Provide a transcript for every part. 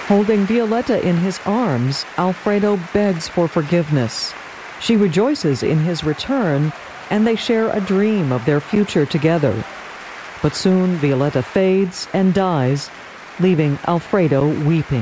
Holding Violetta in his arms, Alfredo begs for forgiveness. She rejoices in his return, and they share a dream of their future together. But soon Violetta fades and dies, leaving Alfredo weeping.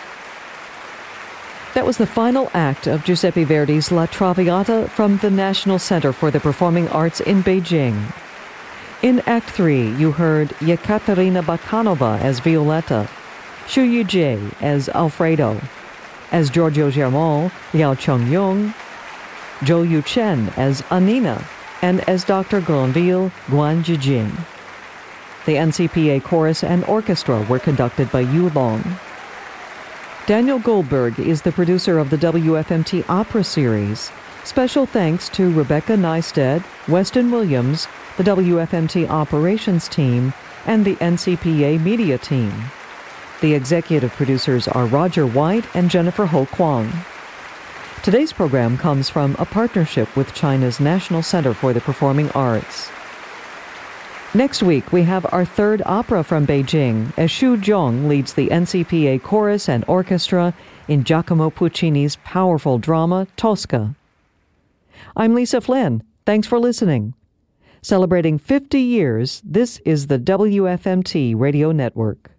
That was the final act of Giuseppe Verdi's La Traviata from the National Center for the Performing Arts in Beijing. In Act 3, you heard Yekaterina Bakanova as Violetta, Xu Yijie as Alfredo, as Giorgio Germont, Liao Chongyong, Zhou Yuchen as Anina, and as Dr. Granville, Guan Jijing. The NCPA chorus and orchestra were conducted by Yu Long. Daniel Goldberg is the producer of the WFMT Opera Series. Special thanks to Rebecca Neisted, Weston Williams, the WFMT Operations Team, and the NCPA Media Team. The executive producers are Roger White and Jennifer Ho Kwang. Today's program comes from a partnership with China's National Center for the Performing Arts. Next week, we have our third opera from Beijing as Xu Zhong leads the NCPA chorus and orchestra in Giacomo Puccini's powerful drama, Tosca. I'm Lisa Flynn. Thanks for listening. Celebrating 50 years, this is the WFMT Radio Network.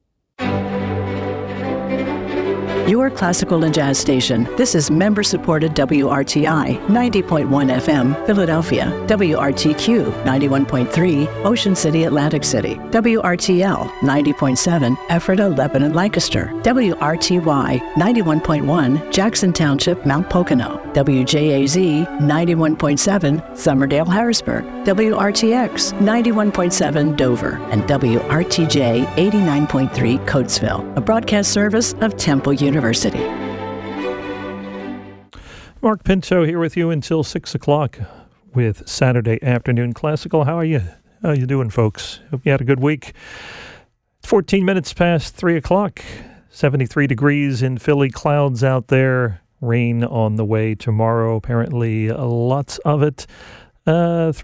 Your classical and jazz station. This is member-supported WRTI 90.1 FM, Philadelphia, WRTQ 91.3, Ocean City, Atlantic City, WRTL 90.7, Ephrata, Lebanon, Lancaster, WRTY 91.1, Jackson Township, Mount Pocono, WJAZ 91.7, Summerdale, Harrisburg, WRTX 91.7, Dover, and WRTJ 89.3, Coatesville, a broadcast service of Temple University. Mark Pinto here with you until 6 o'clock with Saturday Afternoon Classical. How are you? How you doing, folks? Hope you had a good week. 14 minutes past 3 o'clock. 73 degrees in Philly. Clouds out there. Rain on the way tomorrow. Apparently lots of it. Between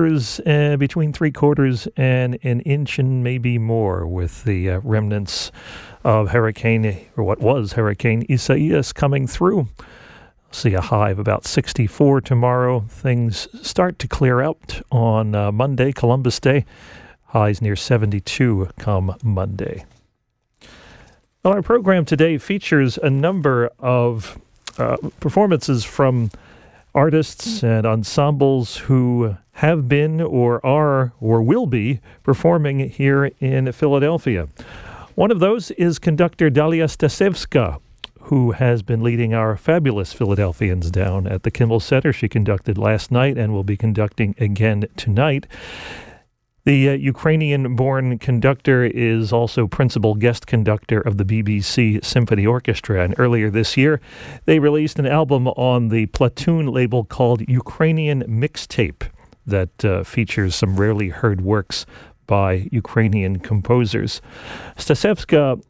3/4 and an inch and maybe more with the remnants of what was Hurricane Isaias coming through. See a high of about 64 tomorrow. Things start to clear out on Monday, Columbus Day. Highs near 72 come Monday. Well, our program today features a number of performances from artists and ensembles who have been or are or will be performing here in Philadelphia. One of those is conductor Dalia Stasevska, who has been leading our fabulous Philadelphians down at the Kimmel Center. She conducted last night and will be conducting again tonight. The Ukrainian-born conductor is also principal guest conductor of the BBC Symphony Orchestra, and earlier this year they released an album on the Platoon label called Ukrainian Mixtape that features some rarely heard works by Ukrainian composers. Stasevska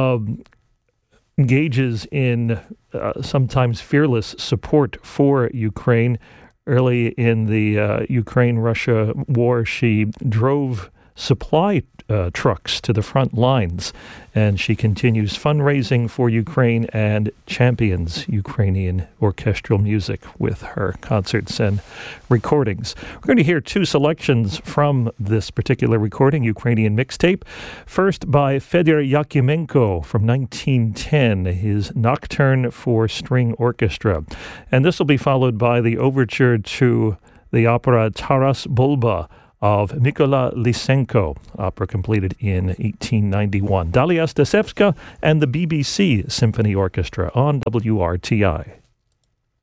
engages in sometimes fearless support for Ukraine. Early in the Ukraine-Russia war, she drove supply trucks to the front lines, and she continues fundraising for Ukraine and champions Ukrainian orchestral music with her concerts and recordings. We're going to hear two selections from this particular recording, Ukrainian Mixtape. First by Fedor Yakimenko from 1910, his Nocturne for String Orchestra. And this will be followed by the overture to the opera Taras Bulba of Mykola Lysenko, opera completed in 1891. Dalia Stasevska and the BBC Symphony Orchestra on WRTI.